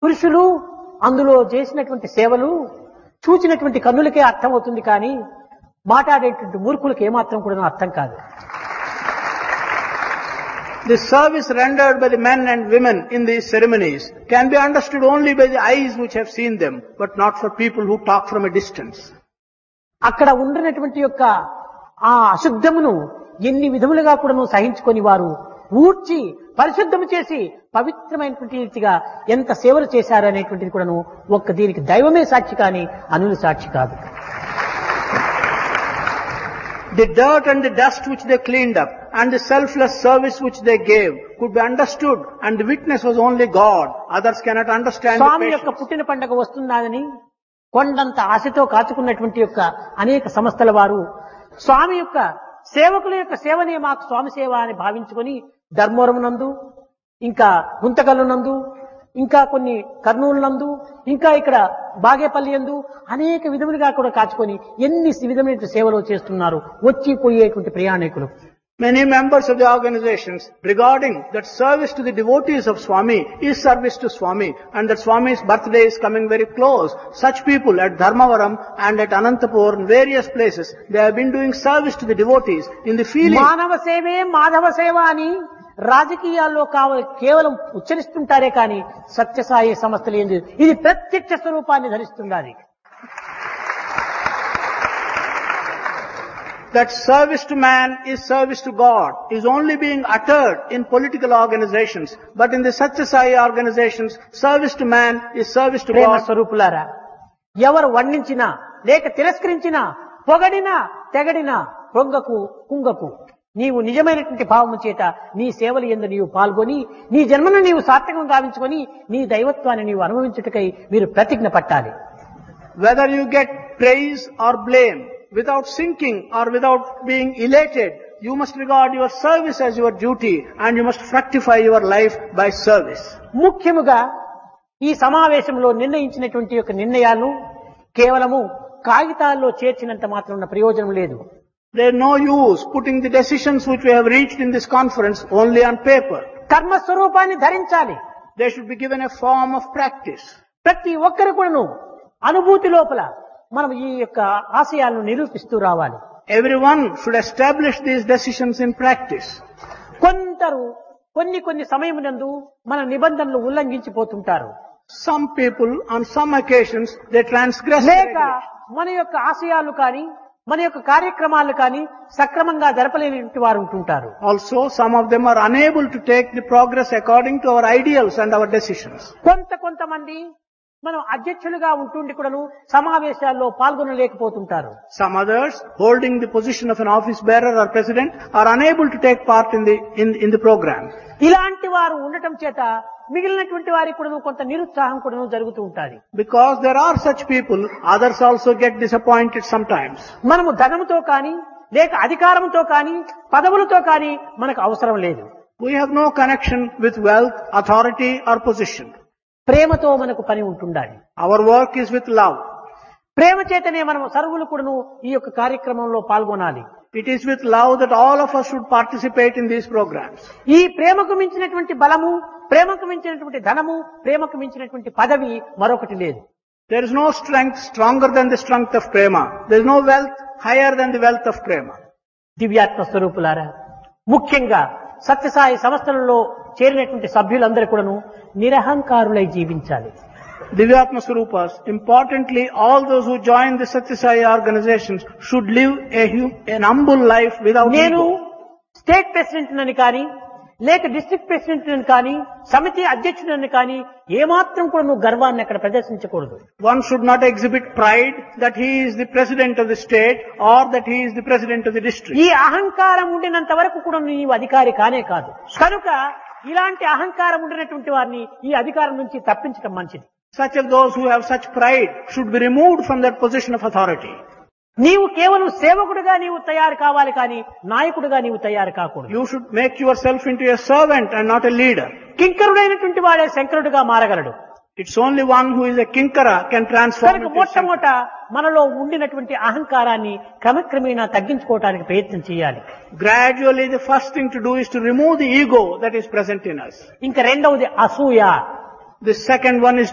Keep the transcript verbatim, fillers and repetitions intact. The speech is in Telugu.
పురుషులు అందులో చేసినటువంటి సేవలు చూచినటువంటి కన్నులకే అర్థమవుతుంది కానీ మాట్లాడేటువంటి మూర్ఖులకు ఏమాత్రం కూడా అర్థం కాదు. The service rendered by the men and women in these ceremonies can be understood only by the eyes which have seen them, but not for people who talk from a distance. అక్కడ ఉండినటువంటి యొక్క ఆ అశుద్ధమును ఎన్ని విధములుగా కూడా సహించుకొని వారు ఊడ్చి పరిశుద్ధము చేసి పవిత్రమైనటువంటి రీతిగా ఎంత సేవలు చేశారు అనేటువంటిది కూడాను ఒక్క దీనికి దైవమే సాక్షి కానీ అనులు సాక్షి కాదు. The dirt and the dust which they cleaned up and the selfless service which they gave could be understood, and the witness was only God. Others cannot understand the స్వామి యొక్క patience. పుట్టిన పండుగ వస్తున్నదని కొండంత ఆశతో కాచుకున్నటువంటి యొక్క అనేక సంస్థల వారు స్వామి యొక్క సేవకుల యొక్క సేవనే మాకు స్వామి సేవ అని భావించుకొని ధర్మవరం నందు, ఇంకా గుంతకల్లు నందు, ఇంకా కొన్ని కర్నూలు నందు, ఇంకా ఇక్కడ బాగేపల్లి యందు అనేక విధములుగా కూడా కాచుకొని ఎన్ని విధమైన సేవలు చేస్తున్నారు వచ్చి పోయేటువంటి ప్రయాణికులు. Many members of the organizations regarding that service to the devotees of Swami is service to Swami, and that Swami's birthday is coming very close. Such people at Dharmavaram and at Anantapur and various places, they have been doing service to the devotees in the feeling. మానవ సేవే మాధవ సేవ అని రాజకీయాల్లో కావాలి కేవలం ఉచ్చరిస్తుంటారే కానీ సత్యసాయి సంస్థలు ఏంది ఇది ప్రత్యక్ష స్వరూపాన్ని ధరిస్తున్నది. That service to man is service to God is only being uttered in political organizations, but in the Satya Sai organizations, service to man is service to Prema God. స్వరూపులారా, ఎవరు వర్ణించినా లేక తిరస్కరించినా పొగడినా తెగడినా పొంగకు కుంగకు నీవు నిజమైనటువంటి భావము చేత నీ సేవలు యందు నీవు పాల్గొని నీ జన్మను నీవు సార్థకం గావించుకొని నీ దైవత్వాన్ని నీవు అనుభవించుటకై మీరు ప్రతిజ్ఞ పట్టాలి. Whether you get praise or blame, without sinking or without being elated, you must regard your service as your duty, and you must fructify your life by service. ముఖ్యముగా ఈ సమావేశంలో నిర్ణయించినటువంటి యొక్క నిర్ణయాలు కేవలము కాగితాల్లో చేర్చినంత మాత్రం ఉన్న ప్రయోజనం లేదు. There is no use putting the decisions which we have reached in this conference only on paper. కర్మ స్వరూపాన్ని ధరించాలి. They should be given a form of practice. ప్రతి ఒక్కరు కూడాను అనుభూతి లోపల మనం ఈ యొక్క ఆశయాలను నిరూపిస్తూ రావాలి. Everyone should establish these decisions in practice. కొందరు కొన్ని కొన్ని సమయమునందు మన నిబంధనలు ఉల్లంఘించిపోతుంటారు. Some people on some occasions they transgress the లేక regulation. మన యొక్క ఆశయాలు కానీ మన యొక్క కార్యక్రమాలు కానీ సక్రమంగా జరపలేని వారు ఉంటుంటారు. Also, some of them are unable to take the progress according to our ideals and our decisions. కొంత కొంతమంది మనం అధ్యక్షులుగా ఉంటుండి కూడాను సమావేశాల్లో పాల్గొనలేకపోతుంటారు. Some others, holding the position of an office bearer or president, are unable to take part in the in, in the program. ఇలాంటి వారు ఉండటం చేత మిగిలినటువంటి వారికి కూడాను కొంత నిరుత్సాహం కూడాను జరుగుతూ ఉంటుంది. Because there are such people, others also get disappointed sometimes. మనము ధనముతో కానీ లేక అధికారంతో కానీ పదవులతో కానీ మనకు అవసరం లేదు. We have no connection with wealth, authority or position. ప్రేమతో మనకు పని ఉంటుండాలి. Our work is with love. ప్రేమ చేతనే మనం సర్వులు కూడాను ఈ యొక్క కార్యక్రమంలో పాల్గొనాలి. It is with love that all of us should participate in these programs. ఈ ప్రేమకు మించినటువంటి బలము, ప్రేమకు మించినటువంటి ధనము, ప్రేమకు మించినటువంటి పదవి మరొకటి లేదు. There is no strength stronger than the strength of prema. There is no wealth higher than the wealth of prema. దివ్యాత్మ స్వరూపులారా, ముఖ్యంగా సత్యసాయి సంస్థలలో చేరినటువంటి సభ్యులందరూ కూడాను నిరహంకారులై జీవించాలి. Divyatma Swarupas, importantly, all those who join the Satya Sai organizations should live a hum- an humble life without నేను ego. స్టేట్ ప్రెసిడెంట్ అని కానీ లేక డిస్ట్రిక్ట్ ప్రెసిడెంట్ అని కానీ సమితి అధ్యక్షుడని కానీ ఏమాత్రం కూడా నువ్వు గర్వాన్ని అక్కడ ప్రదర్శించకూడదు. One should not exhibit pride that he is the president of the state or that he is the president of the district. ఈ అహంకారం ఉండినంత వరకు కూడా నీవు అధికారి కానే కాదు. కనుక ఇలాంటి అహంకారం ఉండినటువంటి వారిని ఈ అధికారం నుంచి తప్పించడం మంచిది. Such of those who have such pride should be removed from that position of authority. నీవు కేవలం సేవకుడిగా నీవు తయారు కావాలి కానీ నాయకుడిగా నీవు తయారు కాకూడదు. You should make yourself into a servant and not a leader. కింకరుడైనటువంటి వాడే శంకరుడిగా మారగలడు. It's only one who is a kinkara can transform కనుక into a saint. మొట్టమొదట మనలో ఉండినటువంటి అహంకారాన్ని క్రమక్రమేణా తగ్గించుకోవడానికి ప్రయత్నం చేయాలి. Gradually, the first thing to do is to remove the ego that is present in us. ఇంకా రెండవది అసూయ. The second one is